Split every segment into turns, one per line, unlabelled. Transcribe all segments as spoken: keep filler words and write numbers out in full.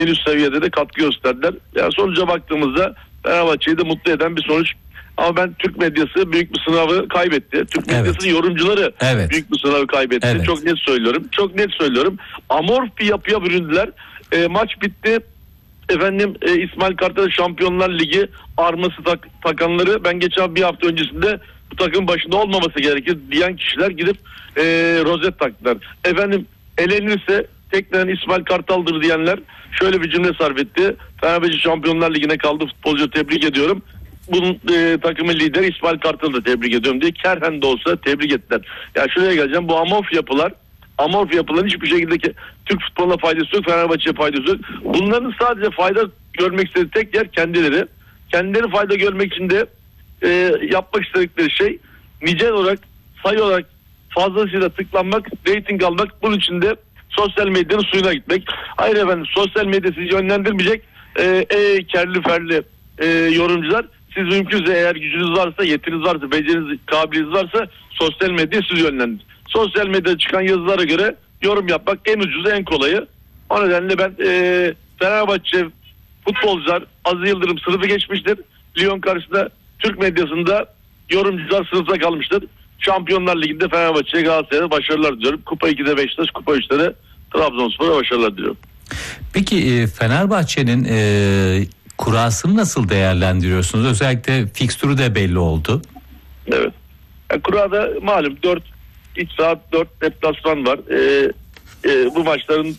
en üst seviyede de katkı gösterdiler. Yani sonuca baktığımızda Fenerbahçe'yi de mutlu eden bir sonuç. Ama ben Türk medyası büyük bir sınavı kaybetti. Türk
evet.
medyasının yorumcuları
evet.
büyük bir sınavı kaybetti.
Evet.
Çok net söylüyorum. Çok net söylüyorum. Amorf bir yapıya büründüler. E, maç bitti. Efendim e, İsmail Kartal Şampiyonlar Ligi arması tak, takanları ben geçen bir hafta öncesinde bu takım başında olmaması gerekir diyen kişiler gidip e, rozet taktılar. Efendim elenirse tekrar İsmail Kartal'dır diyenler şöyle bir cümle sarf etti. Fenerbahçe Şampiyonlar Ligi'ne kaldı, futbolcu tebrik ediyorum. Bunun e, takımın lideri İsmail Kartal'ı da tebrik ediyorum diye kerhen de olsa tebrik ettiler. Yani şuraya geleceğim, bu amorf yapılar amorf yapılan hiçbir şekilde ki, Türk futboluna faydası yok, Fenerbahçe'ye faydası yok. Bunların sadece fayda görmek istediği tek yer kendileri. Kendileri fayda görmek için de e, yapmak istedikleri şey nicel olarak, sayı olarak fazlasıyla tıklanmak, reyting almak, bunun için de sosyal medyanın suyuna gitmek. Hayır efendim, sosyal medya sizi yönlendirmeyecek. E, ey kerli ferli e, yorumcular, siz mümkünse eğer gücünüz varsa, yetiniz varsa, beceriniz, kabiliyetiniz varsa sosyal medya sizi yönlendirir. Sosyal medyada çıkan yazılara göre yorum yapmak en ucuzu, en kolayı. O nedenle ben e, Fenerbahçe futbolcular, Aziz Yıldırım sınıfı geçmiştir. Lyon karşısında Türk medyasında yorumcular sınıfta kalmıştır. Şampiyonlar Ligi'nde Fenerbahçe'ye, Galatasaray'a başarılar diliyorum. Kupa ikide Beşiktaş, Kupa üçte de Trabzonspor'a başarılar diliyorum.
Peki e, Fenerbahçe'nin e, kurasını nasıl değerlendiriyorsunuz? Özellikle fikstürü de belli oldu.
Evet. Yani kurada malum dört iç saat dört deplasman var. Ee, e, bu maçların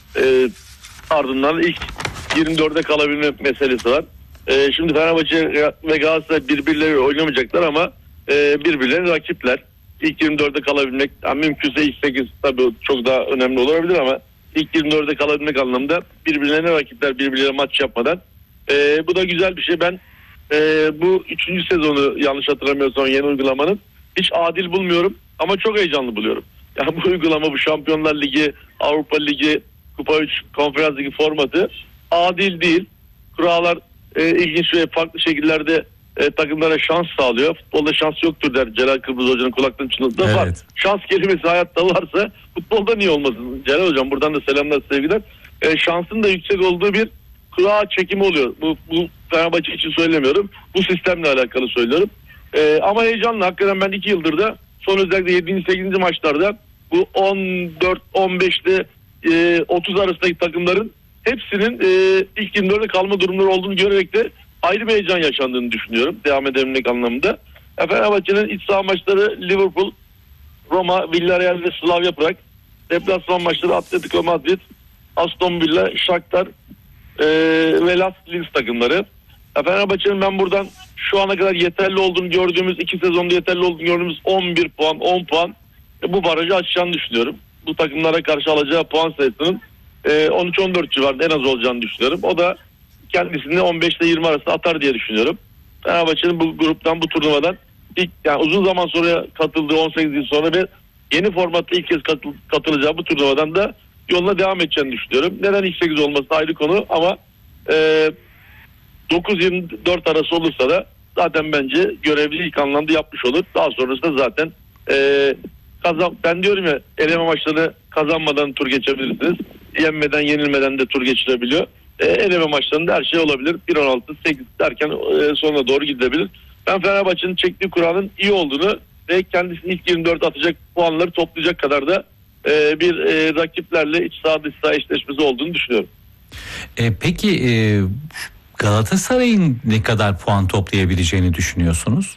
e, ardından ilk yirmi dörde kalabilme meselesi var. E, şimdi Fenerbahçe ve Galatasaray birbirleri oynamayacaklar ama e, birbirlerine rakipler. İlk yirmi dörde kalabilmek, yani mümkünse ilk sekiz tabii çok daha önemli olabilir ama ilk yirmi dörde kalabilmek anlamında birbirlerine rakipler, birbirlerine maç yapmadan. E, bu da güzel bir şey. Ben e, bu üçüncü sezonu yanlış hatırlamıyorsam yeni uygulamanın hiç adil bulmuyorum ama çok heyecanlı buluyorum. Yani bu uygulama, bu Şampiyonlar Ligi, Avrupa Ligi, Kupa üç, Konferans Ligi formatı adil değil. Kurallar e, ilginç ve farklı şekillerde e, takımlara şans sağlıyor. Futbolda şans yoktur der Celal Kıbrıs Hoca'nın kulaklarının çınlasında evet. Var. Şans kelimesi hayatta varsa futbolda niye olmasın? Celal Hocam buradan da selamlar, sevgiler. E, şansın da yüksek olduğu bir kura çekimi oluyor. Bu, bu Fenerbahçe için söylemiyorum. Bu sistemle alakalı söylüyorum. E, ama heyecanlı. Hakikaten ben iki yıldır da son özellikle yedinci sekizinci maçlarda bu on dört on beşte e, otuz arasındaki takımların hepsinin e, ilk yirmi dörde kalma durumları olduğunu görerek de ayrı bir heyecan yaşandığını düşünüyorum. Devam edebilmek anlamında. E, Fenerbahçe'nin iç saha maçları Liverpool, Roma, Villarreal ve Slavia Prag. Deplasman maçları Atletico Madrid, Aston Villa, Shakhtar e, ve Las Linz takımları. E, Fenerbahçe'nin ben buradan şu ana kadar yeterli olduğunu gördüğümüz, iki sezonda yeterli olduğunu gördüğümüz on bir puan, on puan e, bu barajı açacağını düşünüyorum. Bu takımlara karşı alacağı puan sayısının e, on üç on dört civarında en az olacağını düşünüyorum. O da kendisini on beş ile yirmi arasında atar diye düşünüyorum. Fenerbahçe'nin bu gruptan, bu turnuvadan ilk, yani uzun zaman sonra katıldığı, on sekiz yıl sonra ve yeni formatta ilk kez katıl, katılacağı bu turnuvadan da yoluna devam edeceğini düşünüyorum. Neden ilk sekiz olması ayrı konu ama e, dokuz yirmi dört arası olursa da zaten bence görevli ilk anlamda yapmış olur. Daha sonrasında zaten e, kazan, ben diyorum ya, eleme maçlarını kazanmadan tur geçebilirsiniz. Yenmeden, yenilmeden de tur geçirebiliyor. E, eleme maçlarında her şey olabilir. bir on altı sekiz derken e, sonuna doğru gidebilir. Ben Fenerbahçe'nin çektiği kuralın iyi olduğunu ve kendisini ilk yirmi dört atacak puanları toplayacak kadar da e, bir e, rakiplerle iç saha dış saha eşleşmesi olduğunu düşünüyorum.
E, peki e, Galatasaray'ın ne kadar puan toplayabileceğini düşünüyorsunuz?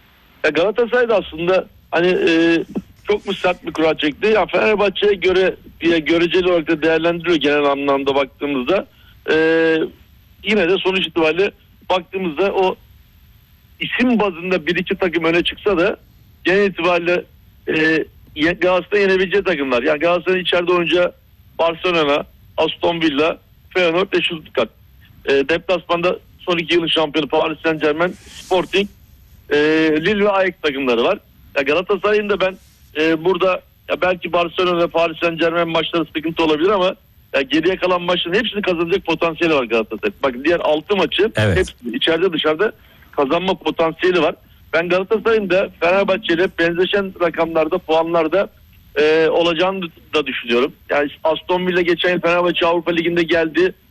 Ya Galatasaray da aslında hani e, çok mu sert bir kura çekti? Ya Fenerbahçe'ye göre diye göreceli olarak da değerlendiriyor genel anlamda baktığımızda. E, yine de sonuç itibariyle baktığımızda o isim bazında bir iki takım öne çıksa da genel itibariyle e, Galatasaray yenebileceği takımlar. Yani Galatasaray içeride oyuncu Barcelona, Aston Villa, Feyenoord ve Stuttgart. E, deplasmanda son iki yılın şampiyonu Paris Saint-Germain, Sporting, e, Lille ve Ajax takımları var. Ya Galatasaray'ın da ben e, burada ya belki Barcelona ve Paris Saint-Germain maçları sıkıntı olabilir ama ya geriye kalan maçların hepsini kazanacak potansiyeli var Galatasaray. Bak diğer altı maçı evet. Hepsi içeride dışarıda kazanma potansiyeli var. Ben Galatasaray'ın da Fenerbahçe ile benzeşen rakamlarda, puanlarda e, olacağını da düşünüyorum. Yani Aston Villa geçen yıl Fenerbahçe Avrupa Ligi'nde geldi.